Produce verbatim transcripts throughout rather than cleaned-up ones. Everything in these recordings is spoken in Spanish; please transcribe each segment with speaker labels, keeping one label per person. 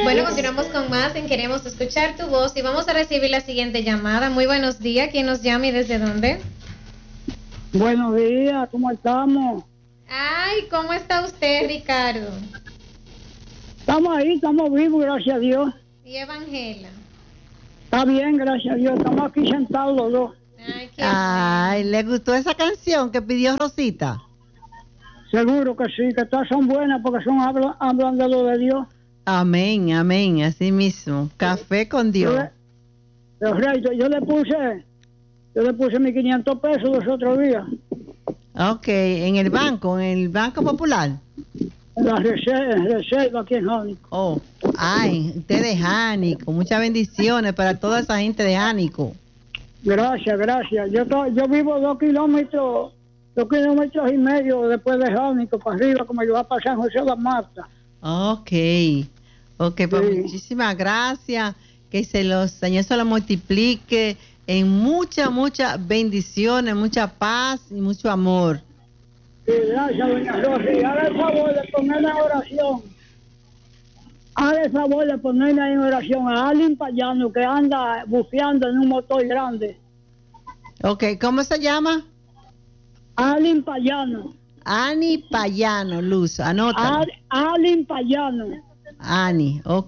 Speaker 1: Bueno, continuamos con más en Queremos Escuchar Tu Voz y vamos a recibir la siguiente llamada. Muy buenos días, ¿quién nos llama y desde dónde?
Speaker 2: Buenos días, ¿cómo estamos?
Speaker 1: Ay, ¿cómo está usted, Ricardo?
Speaker 2: Estamos ahí, estamos vivos, gracias a Dios.
Speaker 1: ¿Y Evangela?
Speaker 2: Está bien, gracias a Dios, estamos aquí sentados los dos.
Speaker 1: Ay, qué
Speaker 3: Ay,
Speaker 1: bueno.
Speaker 3: ¿le gustó esa canción que pidió Rosita?
Speaker 2: Seguro que sí, que todas son buenas porque son hablan, hablan de lo de Dios.
Speaker 3: Amén, amén, así mismo. Café con
Speaker 2: Yo
Speaker 3: Dios.
Speaker 2: le, yo, yo, yo le puse, yo le puse mis quinientos pesos los otros días.
Speaker 3: Ok, en el banco, en el Banco Popular.
Speaker 2: En la reserva, reserva aquí en Jánico.
Speaker 3: Oh, ay, usted de Jánico, muchas bendiciones para toda esa gente de Jánico.
Speaker 2: Gracias, gracias. Yo to, yo vivo dos kilómetros, dos kilómetros y medio después de Jánico, para arriba, como yo va para San José de la Mata.
Speaker 3: Ok, ok, pues
Speaker 2: Sí.
Speaker 3: muchísimas gracias, que se los Señor se lo multiplique en muchas, muchas bendiciones, mucha paz y mucho amor.
Speaker 2: Sí, gracias, doña Rosy. Haga el favor de ponerme en oración. Haga el favor de ponerme en oración a Alin Payano, que anda buceando en un motor grande.
Speaker 3: Ok, ¿cómo se llama?
Speaker 2: Alin Payano.
Speaker 3: Ani Payano, Luz, anota.
Speaker 2: Al, Alin Payano.
Speaker 3: Ani, ok.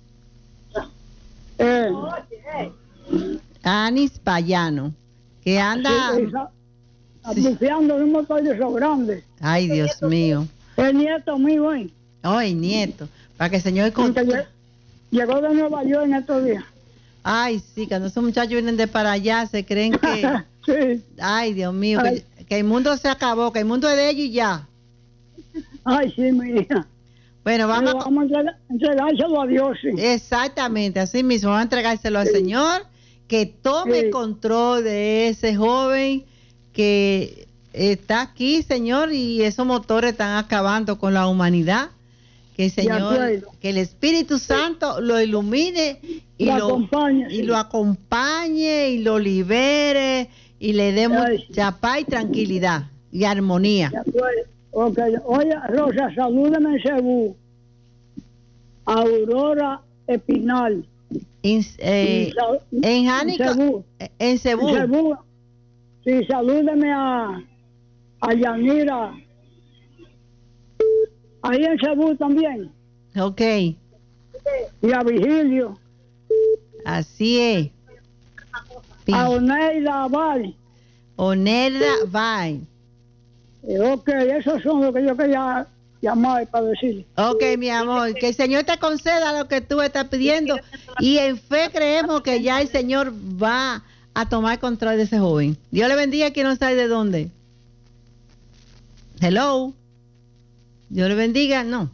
Speaker 2: Eh,
Speaker 3: Anis Payano, que anda...
Speaker 2: sí, esa-
Speaker 3: Sí.
Speaker 2: buceando en un motor de esos grandes.
Speaker 3: Ay, Dios mío.
Speaker 2: El nieto mío, ¿eh?
Speaker 3: Ay, nieto, para que el Señor... con-
Speaker 2: Que lle- llegó de Nueva York en estos días.
Speaker 3: Ay, sí, cuando esos muchachos vienen de para allá, se creen que...
Speaker 2: Sí.
Speaker 3: Ay, Dios mío,
Speaker 2: Ay.
Speaker 3: que, que el mundo se acabó, que el mundo es de ellos y ya.
Speaker 2: Ay, sí, mi hija.
Speaker 3: Bueno, vamos
Speaker 2: Pero
Speaker 3: a...
Speaker 2: vamos a entregar- entregárselo a Dios, sí.
Speaker 3: Exactamente, así mismo, vamos a entregárselo al Señor, que tome
Speaker 2: Sí.
Speaker 3: control de ese joven que está aquí, Señor, y esos motores están acabando con la humanidad. Que el Señor,
Speaker 2: acuerdo.
Speaker 3: que el Espíritu Santo lo ilumine y
Speaker 2: Lo
Speaker 3: lo,
Speaker 2: acompañe,
Speaker 3: y
Speaker 2: sí.
Speaker 3: lo acompañe y lo libere y le dé
Speaker 2: Ay.
Speaker 3: mucha paz y tranquilidad y armonía.
Speaker 2: De acuerdo. Ok. Oye, Rosa, salúdame en Cebú. Aurora Espinal.
Speaker 3: En, eh,
Speaker 2: Y sal-
Speaker 3: en Jánico,
Speaker 2: Cebú.
Speaker 3: en Cebú.
Speaker 2: En Cebú. Sí, salúdame a, a Yanira. Ahí en Cebú también.
Speaker 3: Ok,
Speaker 2: Y a Vigilio.
Speaker 3: así es.
Speaker 2: A Oneida Val.
Speaker 3: Onerda Vine.
Speaker 2: Eh, ok, esos son los que yo quería llamar para decir.
Speaker 3: Ok, mi amor, que el Señor te conceda lo que tú estás pidiendo y en fe creemos que ya el Señor va a tomar control de ese joven. Dios le bendiga, que no sabe de dónde. Hello. Dios le bendiga, no.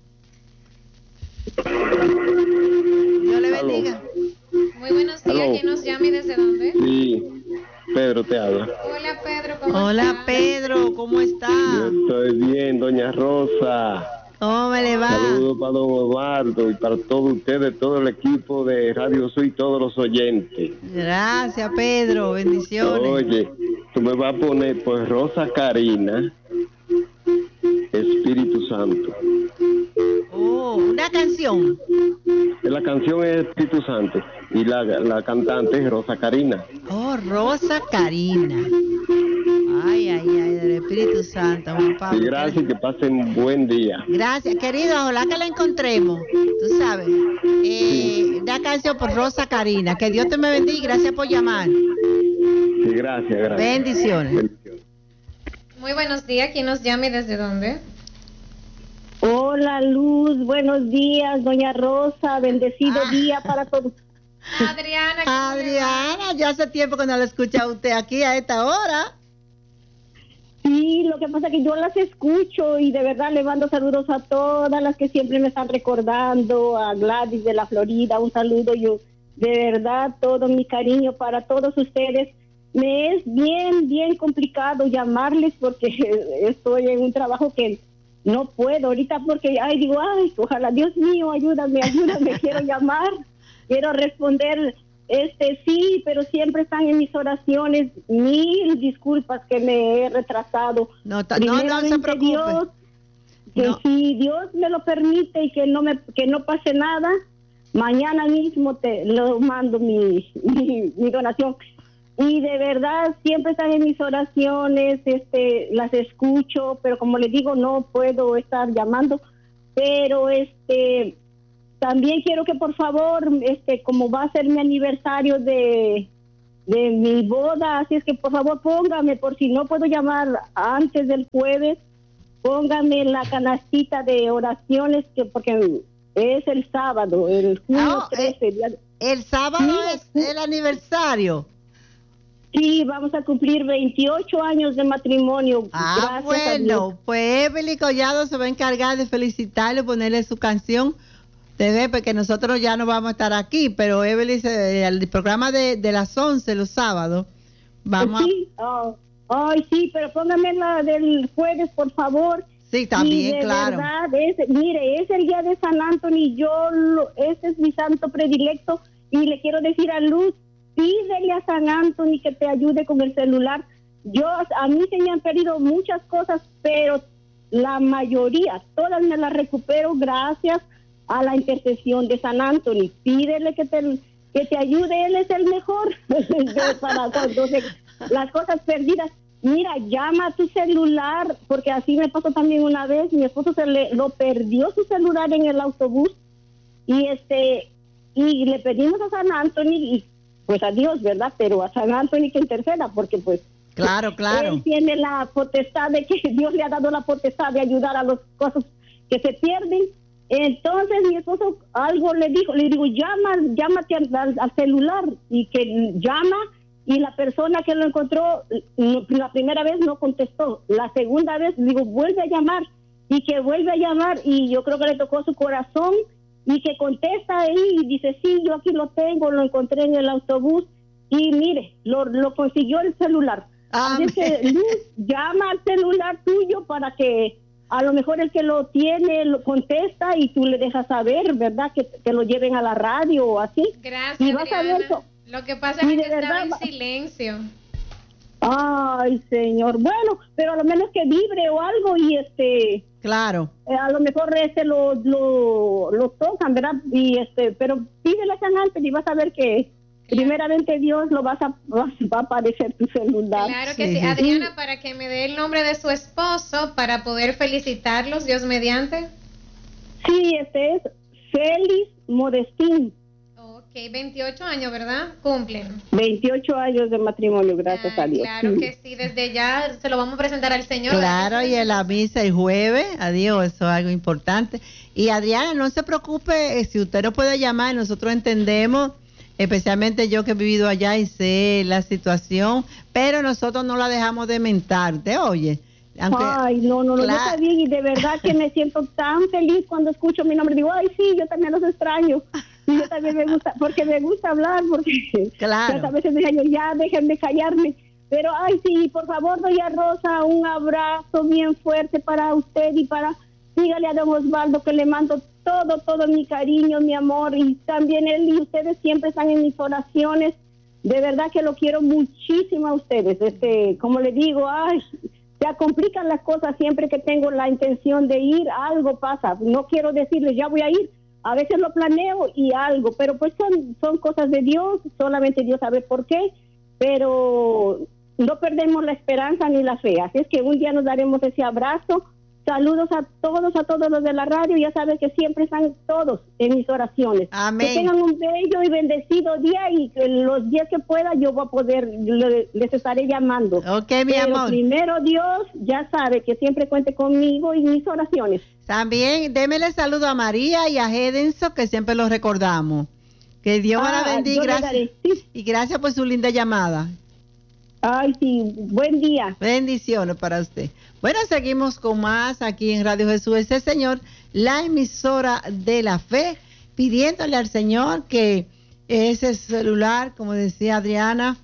Speaker 3: Dios le bendiga.
Speaker 1: Muy buenos días,
Speaker 4: Aló.
Speaker 1: ¿quién nos llama y desde dónde?
Speaker 4: Sí, Pedro te habla.
Speaker 1: Hola, Pedro, ¿cómo
Speaker 3: Hola,
Speaker 1: estás?
Speaker 3: Pedro, ¿cómo está?
Speaker 4: Yo estoy bien, doña Rosa.
Speaker 3: ¿Cómo me le va?
Speaker 4: Saludos para don Eduardo y para todos ustedes, todo el equipo de Radio Soy y todos los oyentes.
Speaker 3: Gracias, Pedro, bendiciones.
Speaker 4: Oye, tú me vas a poner pues Rosa Karina, Espíritu Santo.
Speaker 3: Oh, una canción.
Speaker 4: La canción es Espíritu Santo y la, la cantante es Rosa Karina.
Speaker 3: Oh, Rosa Karina. Ay, ay, ay, del Espíritu Santo, Juan Pablo.
Speaker 4: Y gracias y que pasen buen día.
Speaker 3: Gracias, querido, ojalá que la encontremos. Tú sabes. Eh, una canción por Rosa Karina. Que Dios te me bendiga y gracias por llamar.
Speaker 4: Sí, gracias, gracias.
Speaker 3: Bendiciones.
Speaker 4: Bendiciones.
Speaker 1: Muy buenos días, ¿quién nos llama y desde dónde?
Speaker 5: Hola Luz, buenos días, doña Rosa, bendecido
Speaker 3: Ah.
Speaker 5: día para todos.
Speaker 1: Adriana. ¿cómo le va?
Speaker 3: Adriana, ya hace tiempo que no la escucha a usted aquí a esta hora.
Speaker 5: Sí, lo que pasa es que yo las escucho y de verdad le mando saludos a todas las que siempre me están recordando, a Gladys de la Florida, un saludo, yo de verdad todo mi cariño para todos ustedes. Me es bien, bien complicado llamarles porque estoy en un trabajo que no puedo ahorita porque, ay, digo, ay, ojalá, Dios mío, ayúdame, ayúdame, quiero llamar, quiero responder, este, sí, pero siempre están en mis oraciones, mil disculpas que me he retrasado.
Speaker 3: No, ta- no, no se
Speaker 5: Primeramente,
Speaker 3: preocupe.
Speaker 5: Dios, que
Speaker 3: No.
Speaker 5: si Dios me lo permite y que no me, que no pase nada, mañana mismo te lo mando mi, mi, mi donación. Y de verdad siempre están en mis oraciones, este, las escucho, pero como les digo, no puedo estar llamando, pero este, también quiero que por favor, este, como va a ser mi aniversario de, de mi boda, así es que por favor póngame, por si no puedo llamar antes del jueves, póngame la canastita de oraciones, que porque es el sábado, el junio
Speaker 3: No,
Speaker 5: trece.
Speaker 3: el,
Speaker 5: día-
Speaker 3: el sábado
Speaker 5: Sí,
Speaker 3: es el aniversario.
Speaker 5: Sí, vamos a cumplir veintiocho años de matrimonio.
Speaker 3: Ah,
Speaker 5: Gracias a Dios.
Speaker 3: bueno, pues Evelyn Collado se va a encargar de felicitarle, ponerle su canción. Te ve, porque nosotros ya no vamos a estar aquí, pero Evelyn, se- el programa de, de las once los sábados, vamos
Speaker 5: Sí, oh, ay, sí, pero póngame la del jueves, por favor.
Speaker 3: a... Sí,
Speaker 5: Y
Speaker 3: también,
Speaker 5: de
Speaker 3: claro.
Speaker 5: verdad, es, mire, es el día de San Antonio, yo, lo, ese es mi santo predilecto, y le quiero decir a Luz, pídele a San Antonio que te ayude con el celular. Yo, a mí se me han perdido muchas cosas, pero la mayoría, todas me las recupero gracias a la intercesión de San Antonio. Pídele que te, que te ayude, él es el mejor para cuando se- las cosas perdidas. Mira, llama a tu celular, porque así me pasó también una vez, mi esposo se le lo perdió su celular en el autobús, y este y le pedimos a San Antonio, y pues a Dios, ¿verdad? Pero a San Antonio que interceda, porque pues
Speaker 3: Claro, claro.
Speaker 5: él tiene la potestad de que Dios le ha dado la potestad de ayudar a las cosas que se pierden. Entonces mi esposo algo le dijo, le digo, llama, llámate al, al- al celular, y que llama, y la persona que lo encontró no- la primera vez no contestó, la segunda vez digo, vuelve a llamar, y que vuelve a llamar, y yo creo que le tocó su corazón, y que contesta ahí y dice, sí, yo aquí lo tengo, lo encontré en el autobús, y mire, lo, lo consiguió el celular. Así es que, Luz, llama al celular tuyo para que a lo mejor el que lo tiene lo contesta, y tú le dejas saber, ¿verdad? Que, que lo lleven a la radio o así.
Speaker 1: Gracias,
Speaker 5: Y vas a ver
Speaker 1: Adriana.
Speaker 5: eso.
Speaker 1: Lo que pasa
Speaker 5: Y
Speaker 1: es
Speaker 5: de
Speaker 1: que estaba
Speaker 5: verdad,
Speaker 1: en silencio.
Speaker 5: Ay, señor. Bueno, pero a lo menos que vibre o algo, y este...
Speaker 3: Claro.
Speaker 5: Eh, a lo mejor este lo, lo, lo tocan, ¿verdad? Y este, pero pídele a San Antonio y vas a ver que primeramente Dios lo vas a, va, va a aparecer tu celular.
Speaker 1: Claro que sí.
Speaker 3: Sí.
Speaker 1: Adriana, para que me dé el nombre de su esposo para poder felicitarlos, Dios mediante.
Speaker 5: Sí, este es Félix Modestín,
Speaker 1: Ok, veintiocho años, ¿verdad? Cumplen.
Speaker 5: veintiocho años de matrimonio, gracias
Speaker 1: Ah,
Speaker 5: a Dios.
Speaker 1: claro
Speaker 5: Sí.
Speaker 1: que sí, desde ya se lo vamos a presentar al Señor.
Speaker 3: Claro,
Speaker 1: ¿verdad?
Speaker 3: y en la misa el jueves, adiós, eso es algo importante. Y Adriana, no se preocupe, eh, si usted no puede llamar, nosotros entendemos, especialmente yo que he vivido allá y sé la situación, pero nosotros no la dejamos de mentar, ¿te oye? Aunque,
Speaker 5: Ay, no, no, no,
Speaker 3: Claro.
Speaker 5: yo también, y de verdad que me siento tan feliz cuando escucho mi nombre. Digo, ay, sí, yo también los extraño. Y yo también me gusta, porque me gusta hablar, porque
Speaker 3: Claro.
Speaker 5: yo a veces digo, ya déjenme callarme. Pero, ay, sí, por favor, doña Rosa, un abrazo bien fuerte para usted y para, dígale a don Osvaldo que le mando todo, todo mi cariño, mi amor, y también él y ustedes siempre están en mis oraciones. De verdad que lo quiero muchísimo a ustedes. Este, como le digo, ay, se complican las cosas siempre que tengo la intención de ir, algo pasa. No quiero decirles, ya voy a ir. A veces lo planeo y algo, pero pues son, son cosas de Dios, solamente Dios sabe por qué, pero no perdemos la esperanza ni la fe. Así es que un día nos daremos ese abrazo. Saludos a todos, a todos los de la radio. Ya saben que siempre están todos en mis oraciones.
Speaker 3: Amén.
Speaker 5: Que tengan un bello y bendecido día, y que los días que pueda yo voy a poder, le- les estaré llamando.
Speaker 3: Ok, mi
Speaker 5: Pero
Speaker 3: amor.
Speaker 5: primero Dios ya sabe que siempre cuente conmigo y mis oraciones.
Speaker 3: También démele saludo a María y a Hedenso, que siempre los recordamos. Que Dios me la
Speaker 5: Ah,
Speaker 3: bendiga.
Speaker 5: yo le
Speaker 3: Gracias.
Speaker 5: daré, sí.
Speaker 3: Y gracias por su linda llamada.
Speaker 5: Ay, sí, buen día.
Speaker 3: Bendiciones para usted. Bueno, seguimos con más aquí en Radio Jesús es el Señor, la emisora de la fe, pidiéndole al Señor que ese celular, como decía Adriana,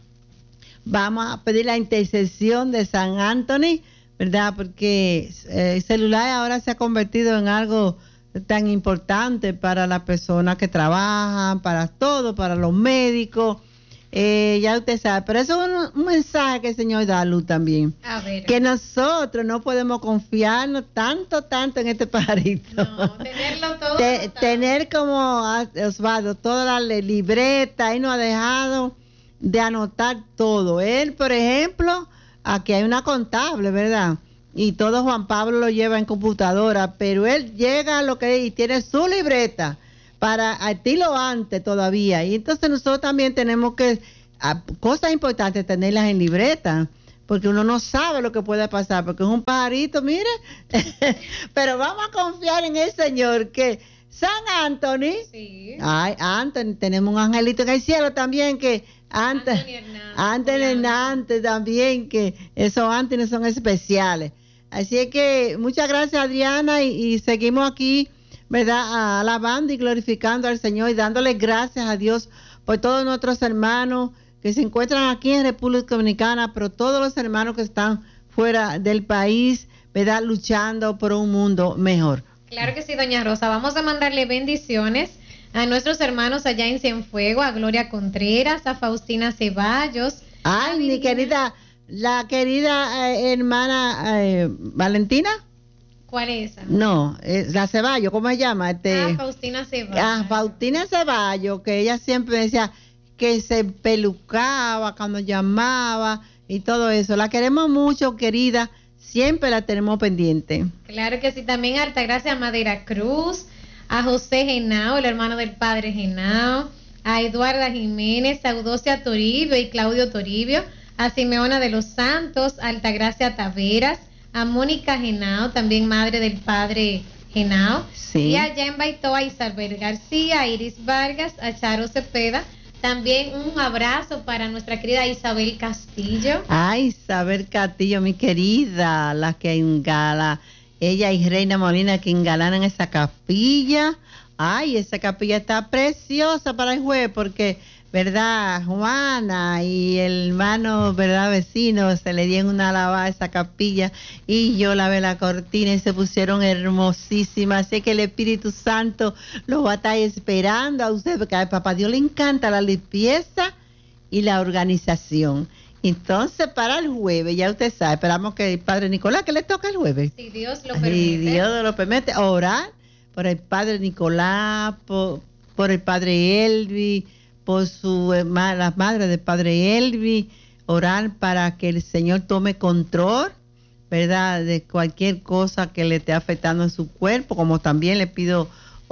Speaker 3: vamos a pedir la intercesión de San Anthony, ¿verdad? Porque eh, el celular ahora se ha convertido en algo tan importante para las personas que trabajan, para todo, para los médicos. Eh, ya usted sabe, pero eso es un, un mensaje que el Señor da a Luz también.
Speaker 1: A ver.
Speaker 3: Que nosotros no podemos confiarnos tanto, tanto en este pajarito.
Speaker 1: No, tenerlo todo.
Speaker 3: Te, tener como Osvaldo toda la libreta, él nos ha dejado de anotar todo. Él, por ejemplo, aquí hay una contable, ¿verdad? Y todo Juan Pablo lo lleva en computadora, pero él llega a lo que y tiene su libreta para estilo antes todavía. Y entonces nosotros también tenemos que, a, cosas importantes, tenerlas en libreta, porque uno no sabe lo que puede pasar, porque es un pajarito, mire. Pero vamos a confiar en el Señor, que San Anthony,
Speaker 1: sí.
Speaker 3: Ay, Anthony, tenemos un angelito en el cielo también, que antes, Anthony Hernández también, que esos Anthony son especiales. Así es que muchas gracias, Adriana, y, y seguimos aquí, ¿verdad?, alabando y glorificando al Señor y dándole gracias a Dios por todos nuestros hermanos que se encuentran aquí en República Dominicana, pero todos los hermanos que están fuera del país, ¿verdad?, luchando por un mundo mejor.
Speaker 1: Claro que sí, doña Rosa. Vamos a mandarle bendiciones a nuestros hermanos allá en Cienfuego, a Gloria Contreras, a Faustina Ceballos.
Speaker 3: Ay, mi querida, la querida eh, hermana eh, Valentina.
Speaker 1: ¿Cuál es esa?
Speaker 3: No, eh, la Ceballos, ¿cómo se llama? Este,
Speaker 1: ah, Faustina Ceballos.
Speaker 3: Ah, Faustina Ceballos, que ella siempre decía que se pelucaba cuando llamaba y todo eso. La queremos mucho, querida. Siempre la tenemos pendiente.
Speaker 1: Claro que sí. También Altagracia Madera Cruz, a José Genao, el hermano del padre Genao, a Eduarda Jiménez, a Eudocia Toribio y Claudio Toribio, a Simeona de los Santos, a Altagracia Taveras, a Mónica Genao, también madre del padre Genao,
Speaker 3: sí.
Speaker 1: Y allá en Baitoa, a Isabel García, a Iris Vargas, a Charo Cepeda. También un abrazo para nuestra querida Isabel Castillo.
Speaker 3: Ay, Isabel Castillo, mi querida, la que engala, ella y Reina Molina que engalanan esa capilla. Ay, esa capilla está preciosa para el jueves porque, ¿verdad? Juana y el hermano, ¿verdad? Vecino, se le dieron una lavada a esa capilla y yo lavé la cortina y se pusieron hermosísimas. Así que el Espíritu Santo lo va a estar esperando a usted porque a papá Dios le encanta la limpieza y la organización. Entonces, para el jueves, ya usted sabe, esperamos que el Padre Nicolás, que le toca el jueves.
Speaker 1: Si Dios lo permite.
Speaker 3: Si Dios lo permite, orar por el Padre Nicolás, por, por el Padre Elvi, por su la madre del Padre Elvi, orar para que el Señor tome control, ¿verdad?, de cualquier cosa que le esté afectando en su cuerpo, como también le pido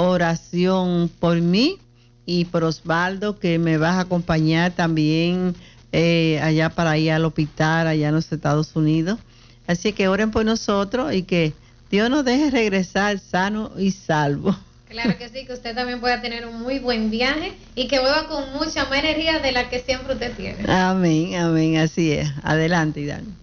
Speaker 3: oración por mí y por Osvaldo, que me vas a acompañar también eh, allá para ir al hospital, allá en los Estados Unidos. Así que oren por nosotros y que Dios nos deje regresar sano y salvo.
Speaker 1: Claro que sí, que usted también pueda tener un muy buen viaje y que vuelva con mucha más energía de la que siempre usted tiene.
Speaker 3: Amén, amén, así es. Adelante, Iván.